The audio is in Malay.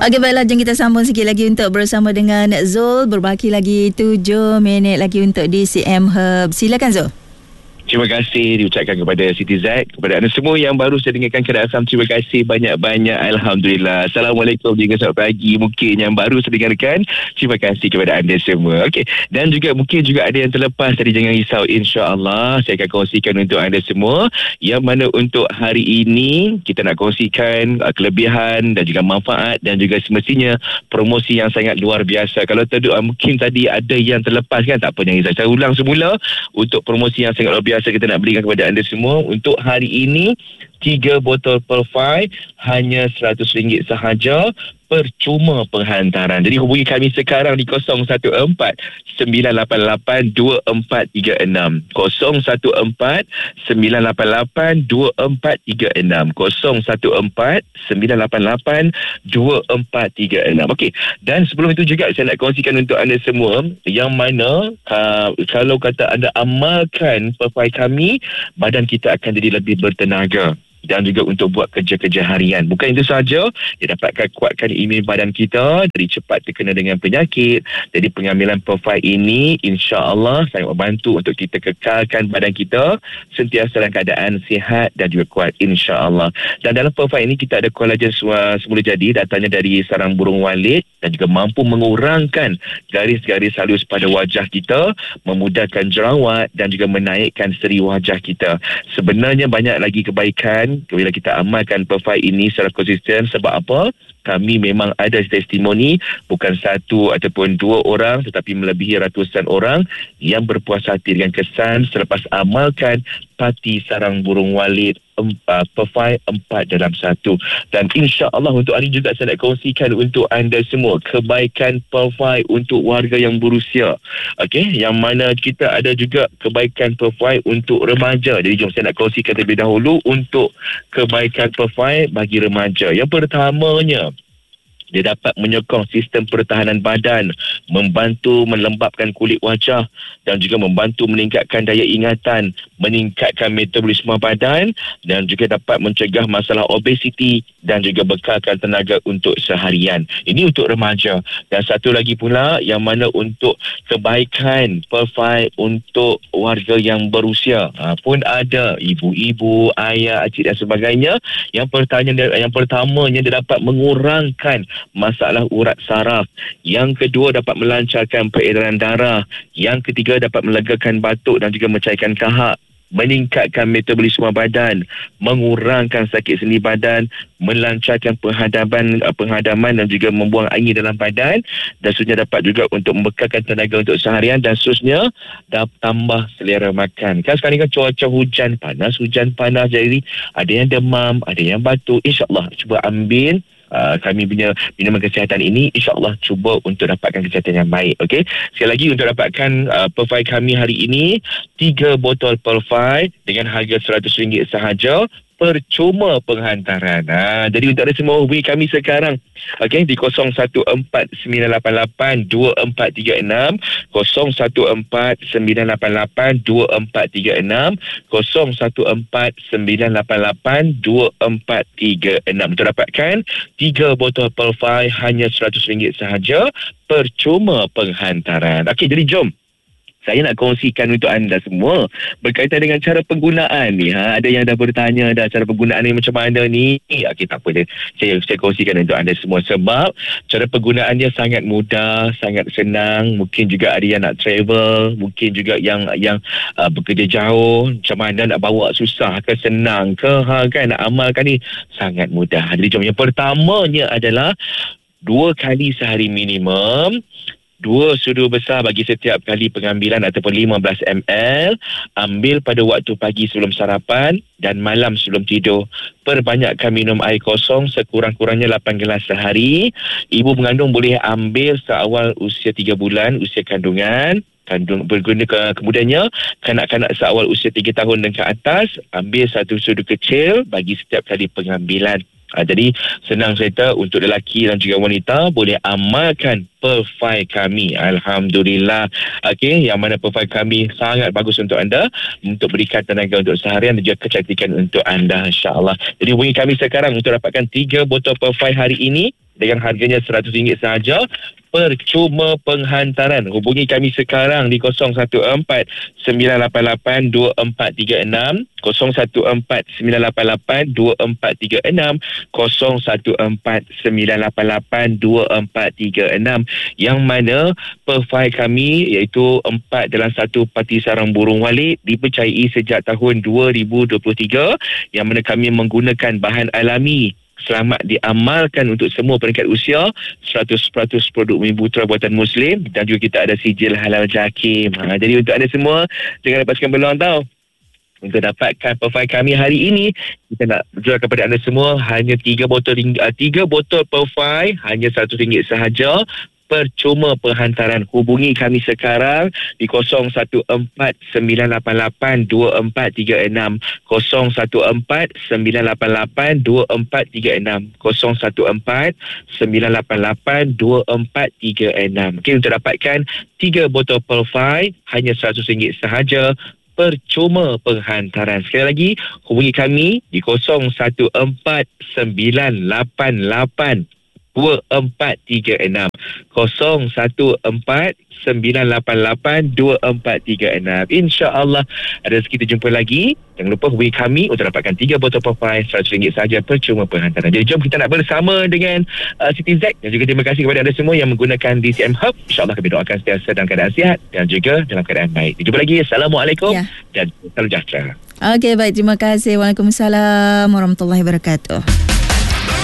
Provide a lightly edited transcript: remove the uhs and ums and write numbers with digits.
Okey, baiklah, jom kita sambung sikit lagi untuk bersama dengan Zul. Berbaki lagi 7 minit lagi untuk di CM Hub. Silakan Zul. Terima kasih diucapkan kepada Siti Zaid, kepada anda semua yang baru saya dengarkan Kedah Asam. Terima kasih banyak-banyak. Alhamdulillah. Assalamualaikum juga selamat pagi. Mungkin yang baru saya dengarkan, terima kasih kepada anda semua. Okey, dan juga mungkin juga ada yang terlepas tadi, jangan risau. InsyaAllah saya akan kongsikan untuk anda semua, yang mana untuk hari ini kita nak kongsikan kelebihan dan juga manfaat dan juga semestinya promosi yang sangat luar biasa. Kalau mungkin tadi ada yang terlepas kan, tak apa, jangan risau. Saya ulang semula untuk promosi yang sangat luar biasa kita nak berikan kepada anda semua. Untuk hari ini 3 botol Pearl 5 hanya RM100 sahaja, percuma penghantaran. Jadi hubungi kami sekarang di 014-988-2436 014-988-2436 014-988-2436. Okey, dan sebelum itu juga saya nak kongsikan untuk anda semua, yang mana kalau kata anda amalkan Pearl 5 kami, badan kita akan jadi lebih bertenaga dan juga untuk buat kerja-kerja harian. Bukan itu sahaja, dia dapatkan kuatkan imun badan kita dari cepat terkena dengan penyakit. Jadi pengambilan Pearl 5 ini insya-Allah sangat membantu untuk kita kekalkan badan kita sentiasa dalam keadaan sihat dan juga kuat insya-Allah. Dan dalam Pearl 5 ini kita ada kolagen semula jadi, datangnya dari sarang burung walet dan juga mampu mengurangkan garis-garis halus pada wajah kita, memudahkan jerawat dan juga menaikkan seri wajah kita. Sebenarnya banyak lagi kebaikan bila kita amalkan Pearl 5 ini secara konsisten. Sebab apa? Kami memang ada testimoni, bukan satu ataupun dua orang, tetapi melebihi ratusan orang yang berpuas hati dengan kesan selepas amalkan pati sarang burung walet Pearl 5 4 dalam 1. Dan insya-Allah untuk hari juga saya nak kongsikan untuk anda semua kebaikan Pearl 5 untuk warga yang berusia. Okey, yang mana kita ada juga kebaikan Pearl 5 untuk remaja. Jadi jom saya nak kongsikan terlebih dahulu untuk kebaikan Pearl 5 bagi remaja. Yang pertamanya, dia dapat menyokong sistem pertahanan badan, membantu melembabkan kulit wajah dan juga membantu meningkatkan daya ingatan, meningkatkan metabolisme badan dan juga dapat mencegah masalah obesiti dan juga bekalkan tenaga untuk seharian. Ini untuk remaja. Dan satu lagi pula yang mana untuk kebaikan Pearl 5 untuk warga yang berusia. Pun ada ibu-ibu, ayah, acik dan sebagainya. Yang pertamanya dia dapat mengurangkan masalah urat saraf. Yang kedua dapat melancarkan peredaran darah. Yang ketiga dapat melegakan batuk dan juga mencairkan kahak, meningkatkan metabolisme badan, mengurangkan sakit sendi badan, melancarkan penghadaman dan juga membuang angin dalam badan, dan seterusnya dapat juga untuk membekalkan tenaga untuk seharian, dan seterusnya tambah selera makan. Kan sekarang ni kan cuaca hujan panas jadi ada yang demam, ada yang batuk. InsyaAllah cuba ambil kami punya minuman kesihatan ini, insyaAllah cuba untuk dapatkan kesihatan yang baik. Okey, sekali lagi untuk dapatkan Pearl 5 kami hari ini, 3 botol Pearl 5 dengan harga RM100 sahaja, percuma penghantaran. Jadi untuk anda semua hubungi kami sekarang, okey, di 0149882436 0149882436 0149882436 untuk dapatkan 3 botol Pearl 5 hanya RM100 sahaja, percuma penghantaran. Okey, jadi jom saya nak kongsikan untuk anda semua berkaitan dengan cara penggunaan ni. Ada yang dah bertanya dah cara penggunaan ni macam mana ni. Okey, tak apa, saya kongsikan untuk anda semua sebab cara penggunaannya sangat mudah, sangat senang. Mungkin juga ada yang nak travel, mungkin juga yang bekerja jauh, macam mana nak bawa, susah ke senang ke kan nak amalkan ni, sangat mudah. Jadi jom, yang pertamanya adalah 2 kali sehari minimum, 2 sudu besar bagi setiap kali pengambilan ataupun 15 ml. Ambil pada waktu pagi sebelum sarapan dan malam sebelum tidur. Perbanyakkan minum air kosong sekurang-kurangnya 8 gelas sehari. Ibu mengandung boleh ambil seawal usia 3 bulan, usia kandungan. Kemudiannya kanak-kanak seawal usia 3 tahun dan ke atas, ambil 1 sudu kecil bagi setiap kali pengambilan. Jadi senang cerita, untuk lelaki dan juga wanita boleh amalkan Pearl 5 kami. Alhamdulillah. Okey, yang mana Pearl 5 kami sangat bagus untuk anda, untuk berikan tenaga untuk seharian dan juga kecantikan untuk anda, insya-Allah. Jadi hubungi kami sekarang untuk dapatkan 3 botol Pearl 5 hari ini dengan harganya RM100 sahaja. Percuma penghantaran. Hubungi kami sekarang di 014-988-2436, 014-988-2436, 014-988-2436, yang mana perfai kami iaitu 4 dalam 1 parti sarang burung walit dipercayai sejak tahun 2023, yang mana kami menggunakan bahan alami, selamat diamalkan untuk semua peringkat usia, 100% produk Bumi Putra buatan Muslim, dan juga kita ada sijil halal JAKIM. Jadi untuk anda semua, jangan lepaskan peluang tau. Untuk dapatkan perfai kami hari ini, kita nak jual kepada anda semua hanya 3 botol perfai, hanya RM100 sahaja. Percuma penghantaran. Hubungi kami sekarang di 014-988-2436, 014-988-2436, 014-988-2436. Okay, untuk dapatkan 3 botol perfai hanya RM100 sahaja. Percuma penghantaran. Sekali lagi, hubungi kami di 014-988-2436, 014-988-2436. InsyaAllah ada rezeki kita jumpa lagi. Jangan lupa hubungi kami untuk dapatkan 3 botol perfai RM100 sahaja, percuma penghantaran. Jadi jom kita nak bersama dengan Siti Zack, dan juga terima kasih kepada anda semua yang menggunakan DCM Hub. InsyaAllah kami doakan sentiasa dalam keadaan sihat dan juga dalam keadaan baik. Jumpa lagi. Assalamualaikum dan salam sejahtera. Okey, baik, terima kasih. Waalaikumsalam warahmatullahi wabarakatuh.